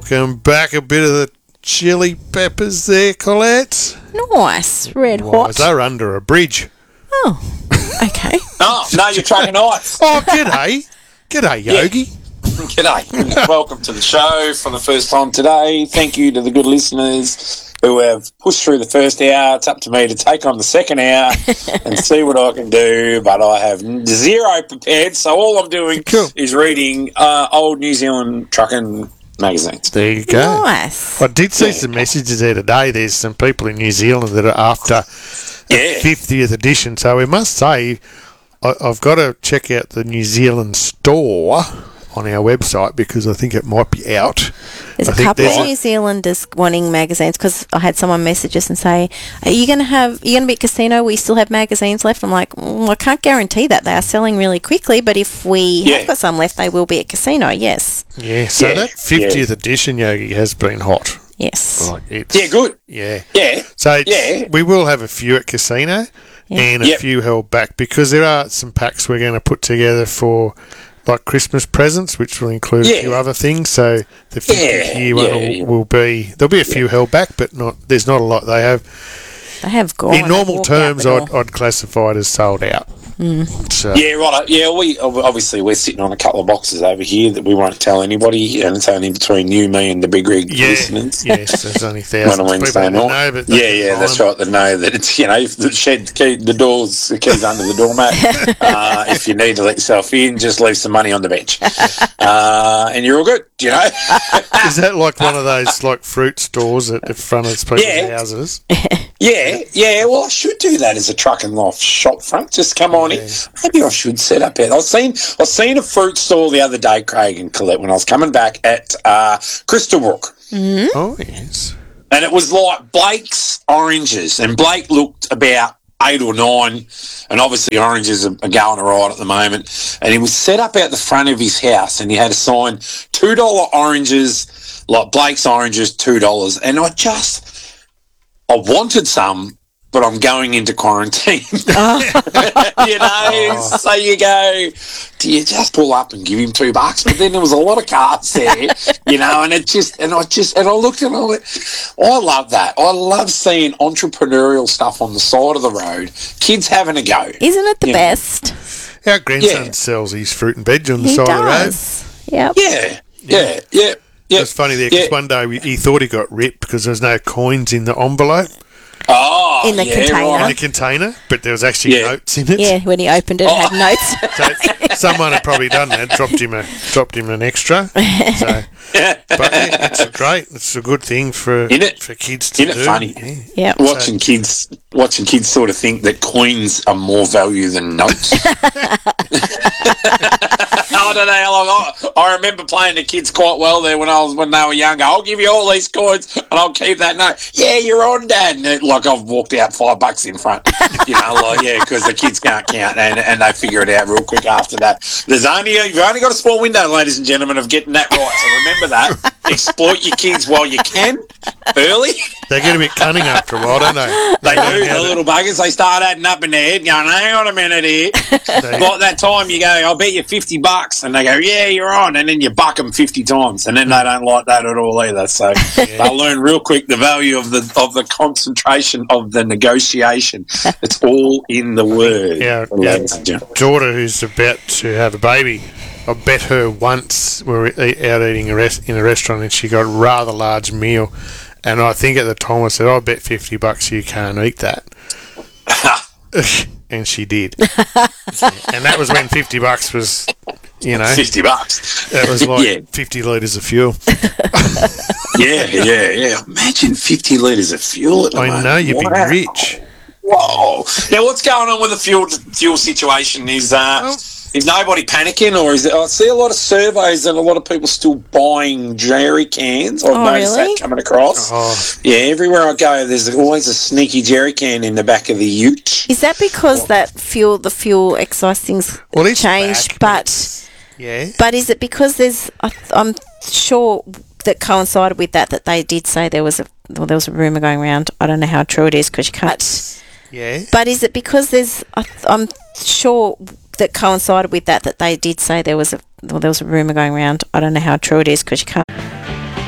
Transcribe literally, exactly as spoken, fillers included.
welcome back. A bit of the chili peppers there, Colette. Nice. Red hot. They're under a bridge. Oh, okay. Oh, no, you're trucking ice. Oh, g'day. G'day, Yogi. G'day. Welcome to the show for the first time today. Thank you to the good listeners who have pushed through the first hour. It's up to me to take on the second hour and see what I can do, but I have zero prepared, so all I'm doing Cool. is reading uh, old New Zealand trucking magazines. There you go. Nice. I did see Yeah. some messages there today. There's some people in New Zealand that are after Yeah. the fiftieth edition, so we must say I, I've got to check out the New Zealand store on our website because I think it might be out. There's I a think couple there's of a- New Zealanders wanting magazines because I had someone message us and say, "Are you going to have? You going to be at casino? We still have magazines left." I'm like, mm, I can't guarantee that. They are selling really quickly, but if we Yeah. have got some left, they will be at casino. Yes, Yeah, so Yeah, that fiftieth edition, Yogi, has been hot. yes. Like it's, Yeah, good. Yeah. Yeah. So it's- Yeah. we will have a few at casino Yeah. and a Yep. few held back because there are some packs we're going to put together for like Christmas presents, which will include Yeah. a few other things. So the fiftieth Yeah, year one yeah, will, yeah. will be there'll be a few held back, but not there's not a lot they have. They have gone. In They've normal walked out terms, the I'd, door. I'd classify it as sold out. So, Yeah, right. Yeah, we obviously we're sitting on a couple of boxes over here that we won't tell anybody, and it's only between you, me, and the big rig yeah, listeners. yes, there's only On thousands a of people Wednesday that night. know, but yeah, yeah, that's right. They know that it's, you know, if the shed key, the doors, the keys under the doormat. uh, if you need to let yourself in, just leave some money on the bench, uh, and you're all good. You know. Is that like one of those like fruit stores at the front of people's Yeah. houses? Yeah, yeah. Well, I should do that as a truck and life shop front. Just come on in. Maybe I should set up it. I was seen I seen a fruit stall the other day, Craig and Colette, when I was coming back at uh, Crystal Brook, Oh yes. and it was like Blake's oranges, and Blake looked about eight or nine, and obviously oranges are, are going all right at the moment. And he was set up out the front of his house, and he had a sign: two dollar oranges, like Blake's oranges, two dollars. And I just. I wanted some, but I'm going into quarantine. you know, so you go, do you just pull up and give him two bucks? But then there was a lot of cars there, you know, and it just, and I just, and I looked and I went, I love that. I love seeing entrepreneurial stuff on the side of the road, kids having a go. Isn't it the You know. best? Our grandson Yeah. sells his fruit and veg on the He side of the road. does. Yep. Yeah, yeah, yeah. Yeah. It's funny there because Yeah. one day we, he thought he got ripped because there was no coins in the envelope Oh, In the yeah, container. in right. the container, but there was actually Yeah. notes in it. Yeah, when he opened it, it had notes. So someone had probably done that, dropped him a dropped him an extra. So, but yeah, it's a great, it's a good thing for Isn't it? for kids to Isn't do. it funny? Yeah. Yep. Watching kids, watching kids sort of think that coins are more value than notes. I don't know. I, I remember playing the kids quite well there when I was when they were younger. I'll give you all these coins and I'll keep that note. Yeah, you're on, Dad. And it, like I've walked out five bucks in front. You know, like yeah, because the kids can't count and, and they figure it out real quick after that. There's only you've only got a small window, ladies and gentlemen, of getting that right. So remember that. Exploit your kids while you can, early. They get a bit cunning after a while, don't they? They learn do, how the to- little buggers. They start adding up in their head, going, hang on a minute here. they- Like that time you go, I'll bet you fifty bucks. And they go, yeah, you're on. And then you buck them fifty times. And then they don't like that at all either. So they'll learn real quick the value of the of the concentration of the negotiation. It's all in the word. Yeah, ladies yeah. and gentlemen. daughter who's about to have a baby. I bet her once we were e- out eating a rest, in a restaurant and she got a rather large meal. And I think at the time I said, I bet fifty bucks you can't eat that. And she did. And that was when fifty bucks was, you know, fifty bucks. that was like Yeah. fifty litres of fuel. Yeah, yeah, yeah. Imagine fifty litres of fuel at the I moment. know, you'd be Wow. rich. Whoa! Now, what's going on with the fuel fuel situation? Is uh, Oh. is nobody panicking, or is it? I see a lot of surveys and a lot of people still buying jerry cans. I've Oh, noticed really? that coming across. Oh, Yeah, everywhere I go, there's always a sneaky jerry can in the back of the ute. Is that because that fuel, the fuel excise things Well, it's changed? back, But yeah. but is it because there's? I th- I'm sure that coincided with that that they did say there was a well there was a rumor going around. I don't know how true it is because you can't. Yeah. But is it because there's? I th- I'm sure that coincided with that that they did say there was a well there was a rumor going around. I don't know how true it is because you can't.